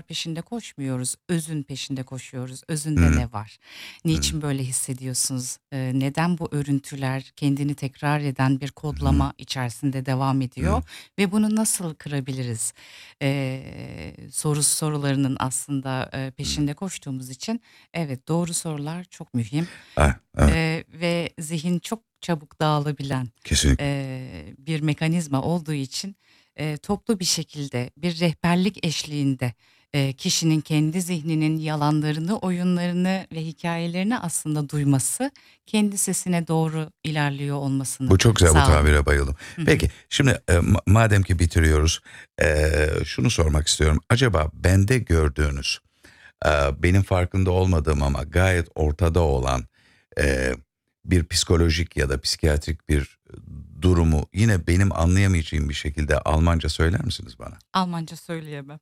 peşinde koşmuyoruz. Özün peşinde koşuyoruz. Özünde Hı. ne var? Niçin böyle hissediyorsunuz? Neden bu örüntüler kendini tekrar eden bir Hı. kodlama içerisinde devam ediyor? Hı. Ve bunu nasıl kırabiliriz? Sorularının aslında Hı. peşinde koştuğumuz için evet, doğru sorular çok mühim. Evet. Ve zihin çok çabuk dağılabilen Kesinlikle. bir mekanizma olduğu için toplu bir şekilde bir rehberlik eşliğinde kişinin kendi zihninin yalanlarını, oyunlarını ve hikayelerini aslında duyması, kendi sesine doğru ilerliyor olmasını Bu çok güzel, bu sağlıyor. tabire bayıldım. Hı hı. Peki, şimdi madem ki bitiriyoruz, şunu sormak istiyorum. Acaba bende gördüğünüz, benim farkında olmadığım ama gayet ortada olan bir psikolojik ya da psikiyatrik bir durumu yine benim anlayamayacağım bir şekilde Almanca söyler misiniz bana? Almanca söyleyemem.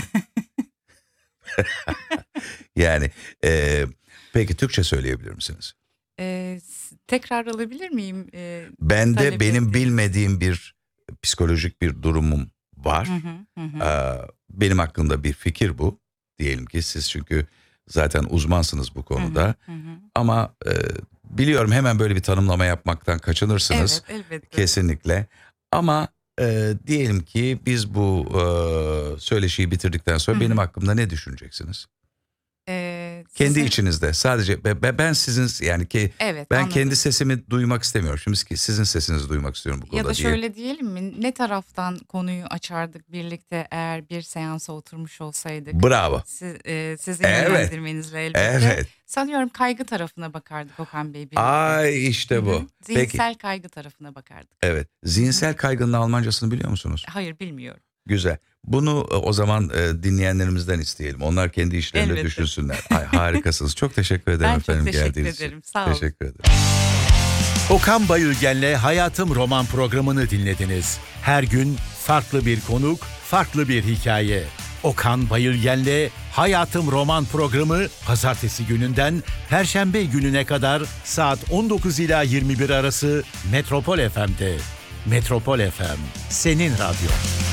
Yani, peki Türkçe söyleyebilir misiniz? Tekrar alabilir miyim Bende talep benim ettiğiniz? bilmediğim bir psikolojik bir durumum Hı var. hı. Hı hı. Benim hakkımda bir fikir bu. Diyelim ki siz çünkü zaten uzmansınız bu Hı hı. konuda. Hı hı. Ama biliyorum hemen böyle bir tanımlama yapmaktan kaçınırsınız. Evet, elbette. Kesinlikle. Ama diyelim ki biz bu söyleşiyi bitirdikten Hı sonra benim hı. hakkımda ne düşüneceksiniz? Kendi Sizin içinizde sadece ben sizin yani ki evet, ben kendi anladım. sesimi duymak istemiyorum. Şimdi sizin sesinizi duymak istiyorum bu Ya da konuda diye. şöyle diyelim mi? Ne taraftan konuyu açardık birlikte eğer bir seansa oturmuş olsaydık? Bravo. Sizin Evet. yönlendirmenizle elbette. Evet. Sanıyorum kaygı tarafına bakardık Okan Bey birlikte. Ay Hı işte hı. bu. Peki. Zihinsel kaygı tarafına bakardık. Evet. Hı hı. Zihinsel kaygının Almancasını biliyor musunuz? Hayır, bilmiyorum. Güzel. Bunu o zaman dinleyenlerimizden isteyelim. Onlar kendi işlerinde Elbette. düşünsünler. Ay, harikasınız. Çok teşekkür ederim Ben çok efendim teşekkür geldiğiniz için. ederim. Sağ olun. Teşekkür ederim. Okan Bayülgen'le Hayatım Roman programını dinlediniz. Her gün farklı bir konuk, farklı bir hikaye. Okan Bayülgen'le Hayatım Roman programı pazartesi gününden perşembe gününe kadar saat 19 ila 21 arası Metropol FM'de. Metropol FM, senin radyo.